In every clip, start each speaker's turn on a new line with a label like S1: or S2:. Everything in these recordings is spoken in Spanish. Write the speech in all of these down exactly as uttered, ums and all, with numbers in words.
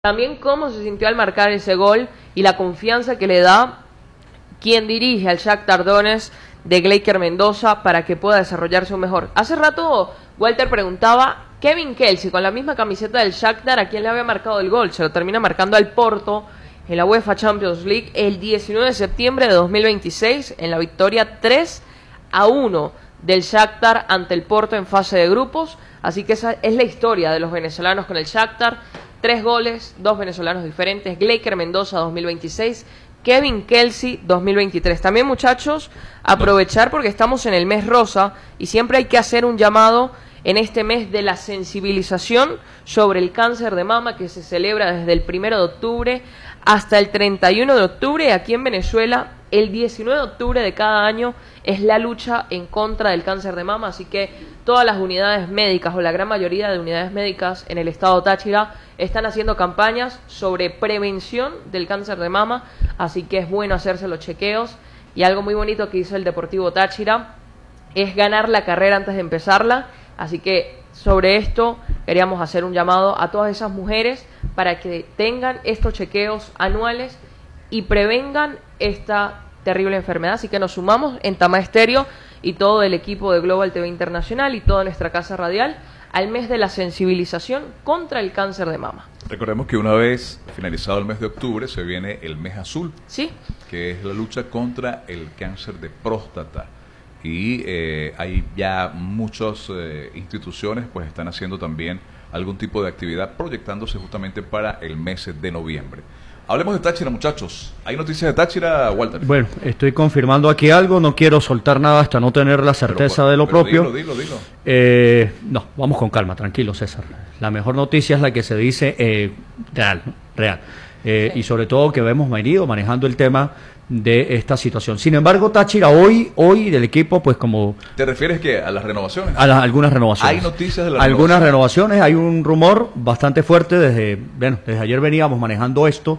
S1: También cómo se sintió al marcar ese gol y la confianza que le da quien dirige al Shakhtar Donetsk de Gleiker Mendoza para que pueda desarrollarse aún mejor. Hace rato Walter preguntaba, Kevin Kelsey con la misma camiseta del Shakhtar, ¿a quién le había marcado el gol? Se lo termina marcando al Porto en la UEFA Champions League el diecinueve de septiembre de dos mil veintiséis en la victoria tres a uno del Shakhtar ante el Porto en fase de grupos. Así que esa es la historia de los venezolanos con el Shakhtar. Tres goles, dos venezolanos diferentes. Gleiker Mendoza dos mil veintiséis, Kevin Kelsey dos mil veintitrés. También, muchachos, aprovechar porque estamos en el mes rosa y siempre hay que hacer un llamado en este mes de la sensibilización sobre el cáncer de mama que se celebra desde el primero de octubre hasta el treinta y uno de octubre aquí en Venezuela. El diecinueve de octubre de cada año es la lucha en contra del cáncer de mama, así que todas las unidades médicas o la gran mayoría de unidades médicas en el estado Táchira están haciendo campañas sobre prevención del cáncer de mama, así que es bueno hacerse los chequeos. Y algo muy bonito que hizo el Deportivo Táchira es ganar la carrera antes de empezarla, así que sobre esto queríamos hacer un llamado a todas esas mujeres para que tengan estos chequeos anuales y prevengan esta terrible enfermedad. Así que nos sumamos en Tama Estéreo y todo el equipo de Global T V Internacional y toda nuestra casa radial al mes de la sensibilización contra el cáncer de mama.
S2: Recordemos que una vez finalizado el mes de octubre se viene el mes azul,
S1: sí,
S2: que es la lucha contra el cáncer de próstata. Y eh, hay ya muchas eh, instituciones pues están haciendo también algún tipo de actividad proyectándose justamente para el mes de noviembre. Hablemos de Táchira, muchachos. ¿Hay noticias de Táchira, Walter?
S3: Bueno, estoy confirmando aquí algo, no quiero soltar nada hasta no tener la certeza pero, de lo pero propio.
S2: Dilo, dilo, dilo.
S3: Eh, no, vamos con calma, tranquilo, César. La mejor noticia es la que se dice eh, real, real. Eh, sí. Y sobre todo que hemos venido manejando el tema de esta situación. Sin embargo, Táchira, hoy hoy del equipo, pues como...
S2: ¿Te refieres que a las renovaciones?
S3: A las, algunas renovaciones.
S2: ¿Hay noticias de las
S3: Algunas renovaciones? renovaciones, hay un rumor bastante fuerte desde, bueno, desde ayer veníamos manejando esto,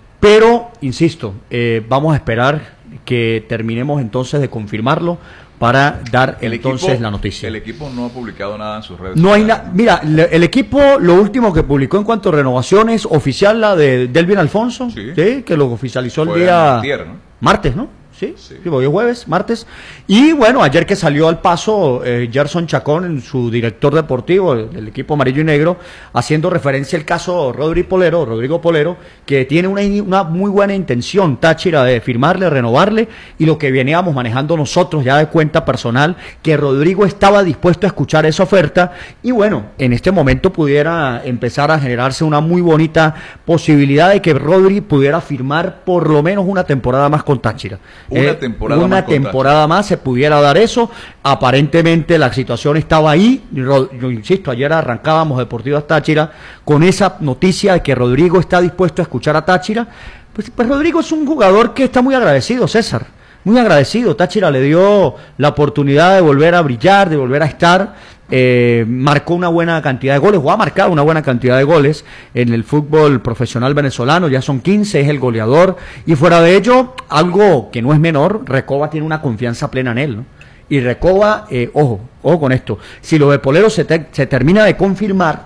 S3: pero, insisto, eh, vamos a esperar que terminemos entonces de confirmarlo para dar el entonces
S2: equipo,
S3: la noticia.
S2: El equipo no ha publicado nada en sus redes
S3: No
S2: sociales.
S3: hay nada. Mira, le, el equipo, lo último que publicó en cuanto a renovaciones, oficial la de Delvin Alfonso, sí, ¿sí? Que lo oficializó el día
S2: antier, ¿no?
S3: martes, ¿no? Sí,
S2: sí.
S3: sí, hoy es jueves, martes. Y bueno, ayer que salió al paso eh, Gerson Chacón, en su director deportivo del equipo amarillo y negro, haciendo referencia al caso Rodrigo Polero, Rodrigo Polero, que tiene una, una muy buena intención, Táchira, de firmarle, renovarle, y lo que veníamos manejando nosotros ya de cuenta personal, que Rodrigo estaba dispuesto a escuchar esa oferta, y bueno, en este momento pudiera empezar a generarse una muy bonita posibilidad de que Rodrigo pudiera firmar por lo menos una temporada más con Táchira.
S2: Una temporada,
S3: eh, una
S2: más,
S3: temporada más se pudiera dar eso. Aparentemente la situación estaba ahí. Yo, yo insisto, ayer arrancábamos Deportivas Táchira con esa noticia de que Rodrigo está dispuesto a escuchar a Táchira. Pues, pues Rodrigo es un jugador que está muy agradecido, César. Muy agradecido. Táchira le dio la oportunidad de volver a brillar, de volver a estar. Eh, marcó una buena cantidad de goles, o ha marcado una buena cantidad de goles en el fútbol profesional venezolano, ya son quince, es el goleador, y fuera de ello, algo que no es menor, Recoba tiene una confianza plena en él, ¿no? Y Recoba, eh, ojo, ojo con esto, si lo de Polero se, te, se termina de confirmar,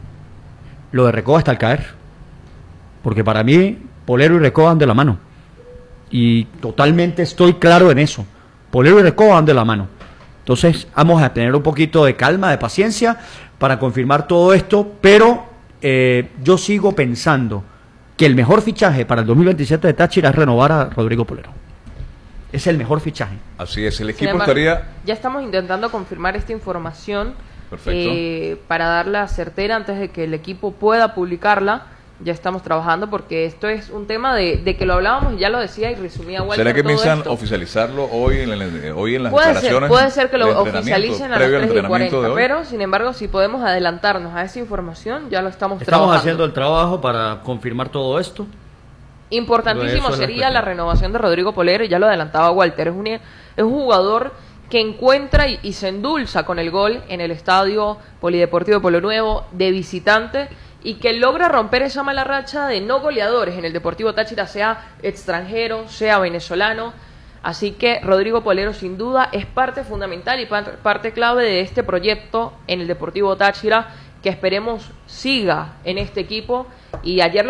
S3: lo de Recoba está al caer, porque para mí, Polero y Recoba van de la mano, y totalmente estoy claro en eso, Polero y Recoba van de la mano. Entonces vamos a tener un poquito de calma, de paciencia para confirmar todo esto, pero eh, yo sigo pensando que el mejor fichaje para el dos mil veintisiete de Táchira es renovar a Rodrigo Polero. Es el mejor fichaje.
S2: Así es, el equipo
S1: embargo,
S2: estaría...
S1: Ya estamos intentando confirmar esta información
S2: eh,
S1: para darla certera antes de que el equipo pueda publicarla. Ya estamos trabajando porque esto es un tema de, de que lo hablábamos y ya lo decía y resumía Walter.
S2: ¿Será que piensan
S1: esto.
S2: oficializarlo hoy en, el, hoy en las
S1: puede
S2: declaraciones?
S1: Ser, puede ser que lo oficialicen a las tres y cuarenta,
S2: de
S1: pero sin embargo si podemos adelantarnos a esa información ya lo estamos,
S3: estamos
S1: trabajando.
S3: Estamos haciendo el trabajo para confirmar todo esto.
S1: Importantísimo sería la, la renovación de Rodrigo Polero, y ya lo adelantaba Walter, es un, es un jugador que encuentra y, y se endulza con el gol en el estadio Polideportivo Pueblo Nuevo de visitante, y que logra romper esa mala racha de no goleadores en el Deportivo Táchira, sea extranjero, sea venezolano. Así que Rodrigo Polero sin duda es parte fundamental y parte clave de este proyecto en el Deportivo Táchira, que esperemos siga en este equipo. Y ayer